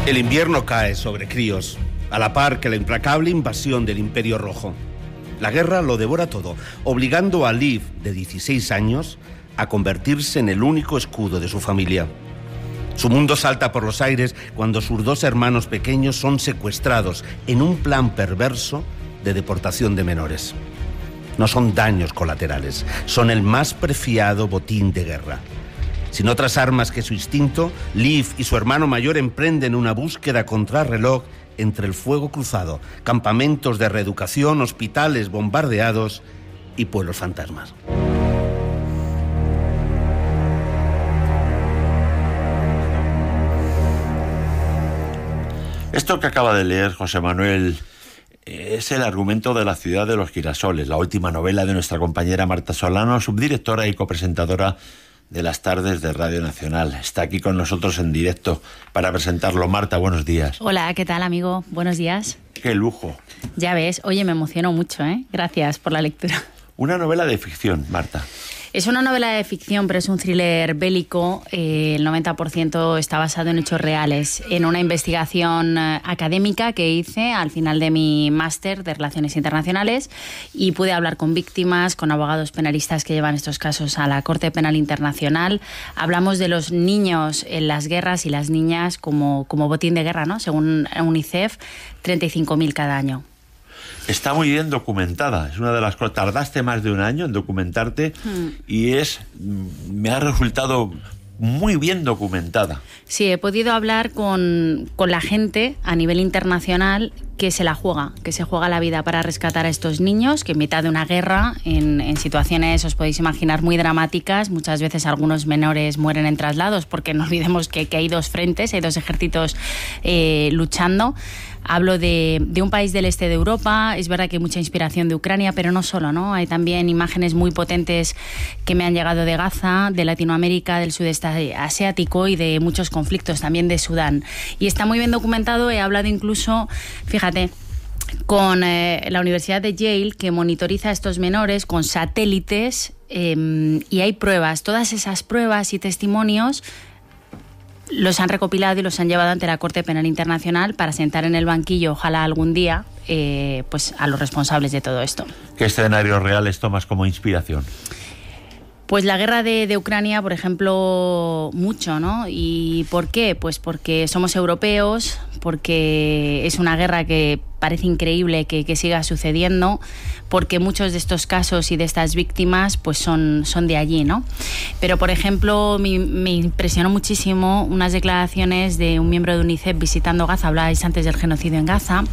El invierno cae sobre críos, a la par que la implacable invasión del Imperio Rojo. La guerra lo devora todo, obligando a Liv, de 16 años, a convertirse en el único escudo de su familia. Su mundo salta por los aires cuando sus dos hermanos pequeños son secuestrados en un plan perverso de deportación de menores. No son daños colaterales, son el más preciado botín de guerra. Sin otras armas que su instinto, Liv y su hermano mayor emprenden una búsqueda contrarreloj entre el fuego cruzado, campamentos de reeducación, hospitales bombardeados y pueblos fantasmas. Esto que acaba de leer José Manuel es el argumento de La ciudad de los girasoles, la última novela de nuestra compañera Marta Solano, subdirectora y copresentadora de las tardes de Radio Nacional. Está aquí con nosotros en directo para presentarlo. Marta, buenos días. Hola, ¿qué tal, amigo? Buenos días. ¡Qué lujo! Ya ves, oye, me emociono mucho, ¿eh? Gracias por la lectura. Una novela de ficción, Marta. Es una novela de ficción, pero es un thriller bélico. El 90% está basado en hechos reales, en una investigación académica que hice al final de mi máster de Relaciones Internacionales, y pude hablar con víctimas, con abogados penalistas que llevan estos casos a la Corte Penal Internacional. Hablamos de los niños en las guerras y las niñas como botín de guerra, ¿no? Según UNICEF, 35.000 cada año. Está muy bien documentada, es una de las cosas. Tardaste más de un año en documentarte y me ha resultado muy bien documentada. Sí, he podido hablar con la gente a nivel internacional que se la juega, que se juega la vida para rescatar a estos niños, que en mitad de una guerra, en situaciones, os podéis imaginar, muy dramáticas, muchas veces algunos menores mueren en traslados, porque no olvidemos que hay dos frentes, hay dos ejércitos luchando. Hablo de un país del este de Europa. Es verdad que hay mucha inspiración de Ucrania, pero no solo, ¿no? Hay también imágenes muy potentes que me han llegado de Gaza, de Latinoamérica, del sudeste asiático y de muchos conflictos, también de Sudán. Y está muy bien documentado. He hablado incluso, fíjate, con la Universidad de Yale, que monitoriza a estos menores con satélites, y hay pruebas. Todas esas pruebas y testimonios los han recopilado y los han llevado ante la Corte Penal Internacional para sentar en el banquillo, ojalá algún día, pues a los responsables de todo esto. ¿Qué escenarios reales tomas como inspiración? Pues la guerra de Ucrania, por ejemplo, mucho, ¿no? ¿Y por qué? Pues porque somos europeos, porque es una guerra que parece increíble que siga sucediendo, porque muchos de estos casos y de estas víctimas pues son de allí, ¿no? Pero, por ejemplo, me impresionó muchísimo unas declaraciones de un miembro de UNICEF visitando Gaza. Hablabais antes del genocidio en Gaza.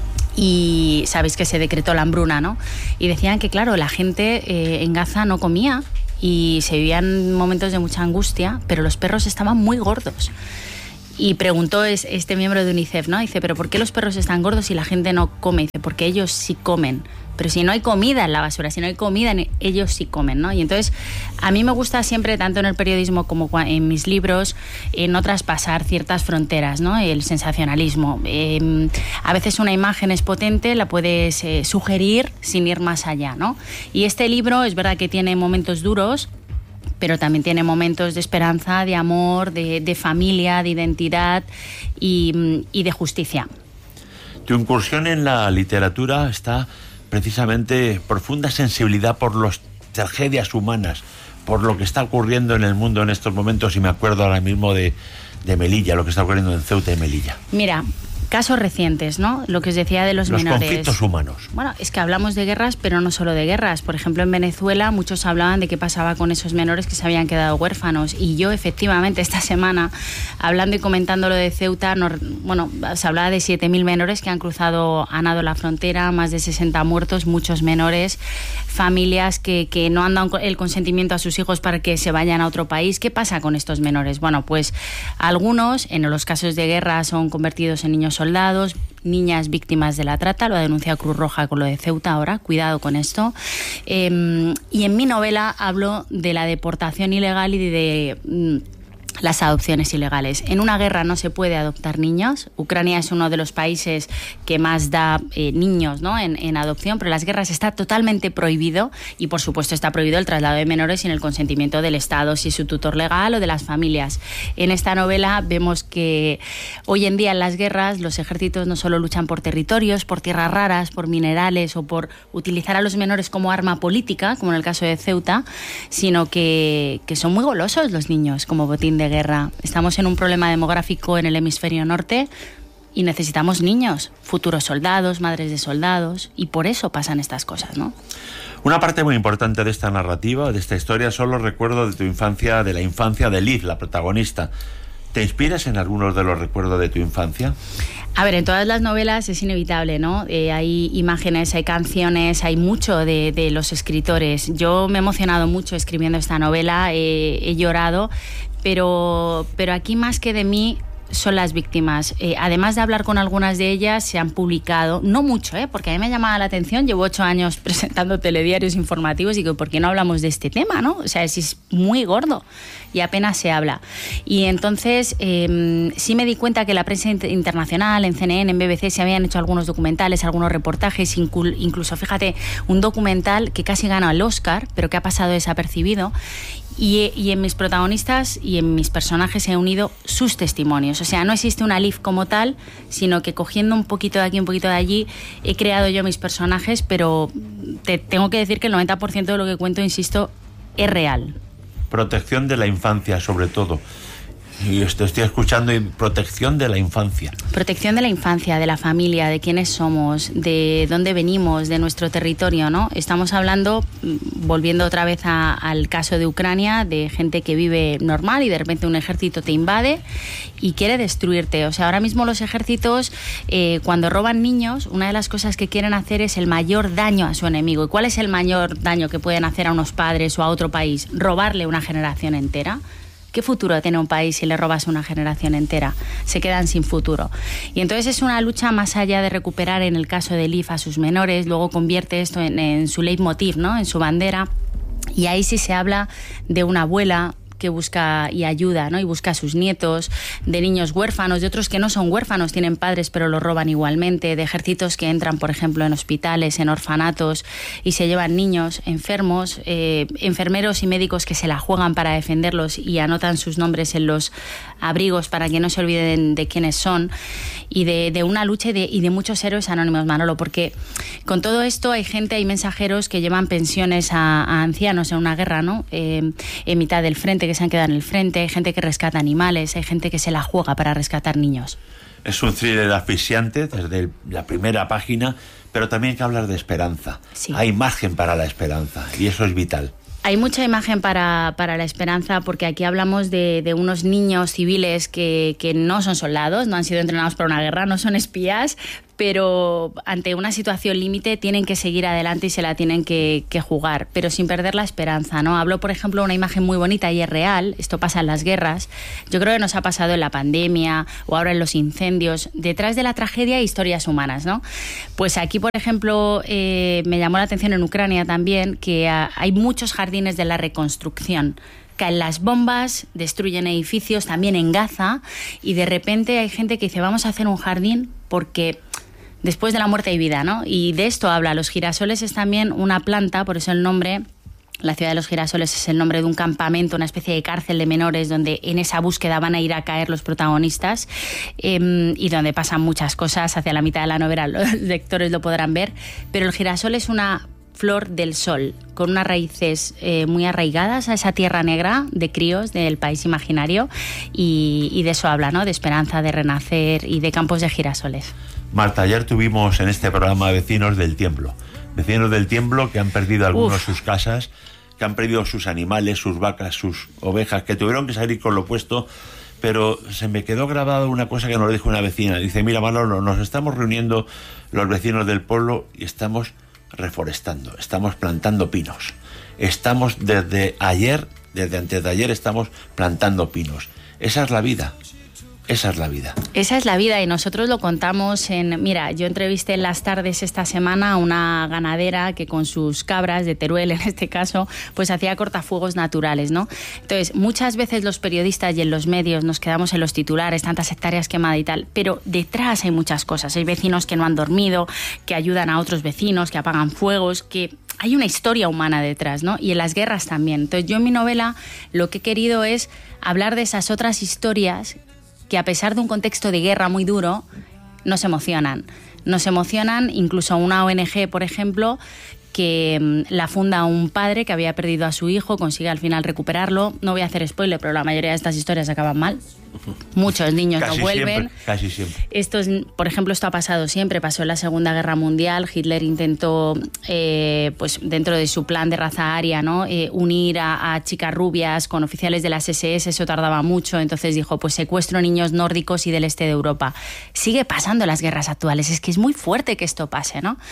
Y sabéis que se decretó la hambruna, ¿no? Y decían que, claro, la gente en Gaza no comía y se vivían momentos de mucha angustia, pero los perros estaban muy gordos. Y preguntó este miembro de UNICEF, ¿no? Dice, ¿pero por qué los perros están gordos y la gente no come? Dice, porque ellos sí comen. Pero si no hay comida en la basura, si no hay comida, ellos sí comen, ¿no? Y entonces, a mí me gusta siempre, tanto en el periodismo como en mis libros, no traspasar ciertas fronteras, ¿no? El sensacionalismo. A veces una imagen es potente, la puedes sugerir sin ir más allá, ¿no? Y este libro es verdad que tiene momentos duros, pero también tiene momentos de esperanza, de amor, de familia, de identidad y de justicia. Tu incursión en la literatura está precisamente profunda sensibilidad por las tragedias humanas, por lo que está ocurriendo en el mundo en estos momentos, y me acuerdo ahora mismo de Melilla, lo que está ocurriendo en Ceuta y Melilla. Mira, casos recientes, ¿no? Lo que os decía de los menores. Los conflictos humanos. Bueno, es que hablamos de guerras, pero no solo de guerras. Por ejemplo, en Venezuela muchos hablaban de qué pasaba con esos menores que se habían quedado huérfanos. Y yo, efectivamente, esta semana, hablando y comentando lo de Ceuta, se hablaba de 7.000 menores que han nado la frontera, más de 60 muertos, muchos menores, familias que no han dado el consentimiento a sus hijos para que se vayan a otro país. ¿Qué pasa con estos menores? Bueno, pues algunos, en los casos de guerra, son convertidos en niños soldados, niñas víctimas de la trata. Lo ha denunciado Cruz Roja con lo de Ceuta ahora, cuidado con esto. Y en mi novela hablo de la deportación ilegal y las adopciones ilegales. En una guerra no se puede adoptar niños. Ucrania es uno de los países que más da niños, ¿no?, en adopción, pero en las guerras está totalmente prohibido y, por supuesto, está prohibido el traslado de menores sin el consentimiento del Estado, si es su tutor legal o de las familias. En esta novela vemos que hoy en día en las guerras los ejércitos no solo luchan por territorios, por tierras raras, por minerales o por utilizar a los menores como arma política, como en el caso de Ceuta, sino que son muy golosos los niños como botín de guerra. Estamos en un problema demográfico en el hemisferio norte y necesitamos niños, futuros soldados, madres de soldados, y por eso pasan estas cosas, ¿no? Una parte muy importante de esta narrativa, de esta historia, son los recuerdos de tu infancia, de la infancia de Liv, la protagonista. ¿Te inspiras en algunos de los recuerdos de tu infancia? A ver, en todas las novelas es inevitable, ¿no? Hay imágenes, hay canciones, hay mucho de los escritores. Yo me he emocionado mucho escribiendo esta novela, he llorado, pero aquí más que de mí son las víctimas. Además de hablar con algunas de ellas, se han publicado, no mucho, porque a mí me llamaba la atención, llevo 8 años presentando telediarios informativos y digo, ¿por qué no hablamos de este tema, no? O sea, es muy gordo y apenas se habla. Y entonces sí me di cuenta que la prensa internacional, en CNN, en BBC, se habían hecho algunos documentales, algunos reportajes, incluso, fíjate, un documental que casi gana el Oscar, pero que ha pasado desapercibido. Y en mis protagonistas y en mis personajes he unido sus testimonios. O sea, no existe una Liv como tal, sino que cogiendo un poquito de aquí, un poquito de allí, he creado yo mis personajes, pero te tengo que decir que el 90% de lo que cuento, insisto, es real. Protección de la infancia, sobre todo. Y esto estoy escuchando, protección de la infancia. Protección de la infancia, de la familia, de quiénes somos, de dónde venimos, de nuestro territorio, ¿no? Estamos hablando, volviendo otra vez al caso de Ucrania, de gente que vive normal y de repente un ejército te invade y quiere destruirte. O sea, ahora mismo los ejércitos, cuando roban niños, una de las cosas que quieren hacer es el mayor daño a su enemigo. ¿Y cuál es el mayor daño que pueden hacer a unos padres o a otro país? Robarle una generación entera. ¿Qué futuro tiene un país si le robas una generación entera? Se quedan sin futuro. Y entonces es una lucha más allá de recuperar, en el caso de Liv, a sus menores, luego convierte esto en su leitmotiv, ¿no?, en su bandera. Y ahí sí se habla de una abuela que busca y ayuda, ¿no?, y busca a sus nietos, de niños huérfanos, de otros que no son huérfanos, tienen padres pero los roban igualmente, de ejércitos que entran, por ejemplo, en hospitales, en orfanatos y se llevan niños enfermos, enfermeros y médicos que se la juegan para defenderlos y anotan sus nombres en los abrigos para que no se olviden de quiénes son, y de una lucha y de muchos héroes anónimos, Manolo, porque con todo esto hay mensajeros que llevan pensiones a ancianos en una guerra, ¿no?, en mitad del frente, que se han quedado en el frente, hay gente que rescata animales, hay gente que se la juega para rescatar niños. Es un thriller asfixiante desde la primera página, pero también hay que hablar de esperanza. Sí. Hay margen para la esperanza y eso es vital. Hay mucha imagen para la esperanza, porque aquí hablamos de unos niños civiles que no son soldados, no han sido entrenados para una guerra, no son espías, pero ante una situación límite tienen que seguir adelante y se la tienen que jugar, pero sin perder la esperanza, ¿no? Hablo, por ejemplo, de una imagen muy bonita y es real, esto pasa en las guerras, yo creo que nos ha pasado en la pandemia o ahora en los incendios, detrás de la tragedia hay historias humanas, ¿no? Pues aquí, por ejemplo, me llamó la atención en Ucrania también que hay muchos jardines de la reconstrucción. Caen las bombas, destruyen edificios, también en Gaza, y de repente hay gente que dice, vamos a hacer un jardín porque después de la muerte hay vida, ¿no? Y de esto habla. Los girasoles es también una planta, por eso el nombre. La ciudad de los girasoles es el nombre de un campamento, una especie de cárcel de menores donde en esa búsqueda van a ir a caer los protagonistas, y donde pasan muchas cosas. Hacia la mitad de la novela los lectores lo podrán ver, pero el girasol es una flor del sol, con unas raíces muy arraigadas a esa tierra negra de críos del país imaginario, y de eso habla, ¿no?, de esperanza, de renacer y de campos de girasoles. Marta, ayer tuvimos en este programa vecinos del Tiemblo que han perdido algunos sus casas, que han perdido sus animales, sus vacas, sus ovejas, que tuvieron que salir con lo puesto, pero se me quedó grabado una cosa que nos dijo una vecina. Dice, mira, Manolo, nos estamos reuniendo los vecinos del pueblo y estamos reforestando, estamos plantando pinos. Estamos desde antes de ayer estamos plantando pinos. Esa es la vida. Esa es la vida. Esa es la vida y nosotros lo contamos en... Mira, yo entrevisté en Las Tardes esta semana a una ganadera que con sus cabras, de Teruel en este caso, pues hacía cortafuegos naturales, ¿no? Entonces, muchas veces los periodistas y en los medios nos quedamos en los titulares, tantas hectáreas quemadas y tal, pero detrás hay muchas cosas. Hay vecinos que no han dormido, que ayudan a otros vecinos, que apagan fuegos, que... Hay una historia humana detrás, ¿no? Y en las guerras también. Entonces, yo en mi novela lo que he querido es hablar de esas otras historias que a pesar de un contexto de guerra muy duro, nos emocionan. Nos emocionan incluso una ONG, por ejemplo, que la funda un padre que había perdido a su hijo, consigue al final recuperarlo. No voy a hacer spoiler, pero la mayoría de estas historias acaban mal. Muchos niños no vuelven. Casi siempre. Por ejemplo, esto ha pasado siempre. Pasó en la Segunda Guerra Mundial. Hitler intentó, pues dentro de su plan de raza aria, ¿no? Unir a chicas rubias con oficiales de las SS. Eso tardaba mucho. Entonces dijo, pues secuestro niños nórdicos y del este de Europa. Sigue pasando en las guerras actuales. Es que es muy fuerte que esto pase, ¿no?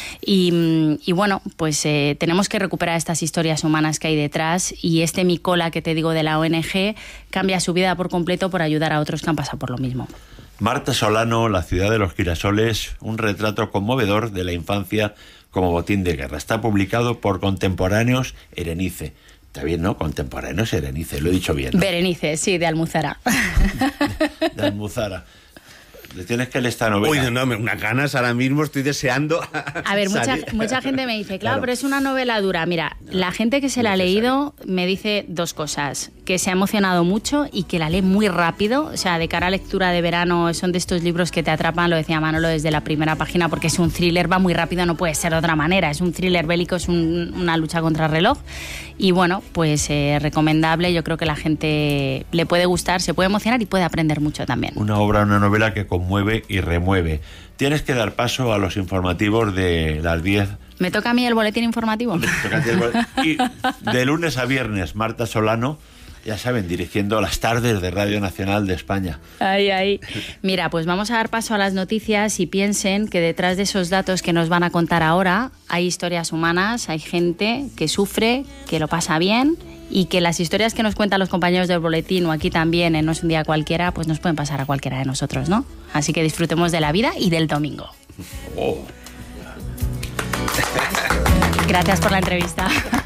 Y bueno, pues tenemos que recuperar estas historias humanas que hay detrás. Y Mi Cola, que te digo, de la ONG, cambia su vida por completo por ayudar a otros que han pasado por lo mismo. Marta Solano, La ciudad de los girasoles, un retrato conmovedor de la infancia como botín de guerra. Está publicado por Contemporáneos Erenice. Está bien, ¿no? Contemporáneos Erenice, lo he dicho bien, ¿no? Berenice, sí, de Almuzara. De Almuzara. Le tienes que leer esta novela. Uy, no, unas ganas ahora mismo, estoy deseando. A ver, mucha gente me dice, claro, pero es una novela dura. Mira, la gente que se la ha leído me dice dos cosas: que se ha emocionado mucho y que la lee muy rápido. O sea, de cara a lectura de verano, son de estos libros que te atrapan, lo decía Manolo, desde la primera página, porque es un thriller, va muy rápido, no puede ser de otra manera. Es un thriller bélico, es una lucha contra el reloj. Y bueno, pues recomendable. Yo creo que la gente le puede gustar, se puede emocionar y puede aprender mucho también. Una novela que conmueve y remueve. Tienes que dar paso a los informativos de las 10. ¿Me toca a mí el boletín informativo? Y de lunes a viernes, Marta Solano, ya saben, dirigiendo Las Tardes de Radio Nacional de España. Ahí. Mira, pues vamos a dar paso a las noticias y piensen que detrás de esos datos que nos van a contar ahora hay historias humanas, hay gente que sufre, que lo pasa bien y que las historias que nos cuentan los compañeros del boletín o aquí también en No es un día cualquiera, pues nos pueden pasar a cualquiera de nosotros, ¿no? Así que disfrutemos de la vida y del domingo. Oh. Gracias por la entrevista.